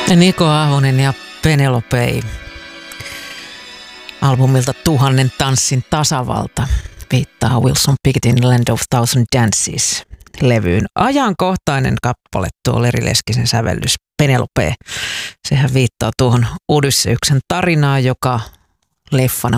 Niko Ahonen ja Penelope albumilta Tuhannen tanssin tasavalta viittaa Wilson Pickettin Land of Thousand Dances -levyyn. Ajankohtainen kappale tuo Leri Leskisen sävellys Penelope. Sehän viittaa tuohon Odysseuksen tarinaan, joka leffana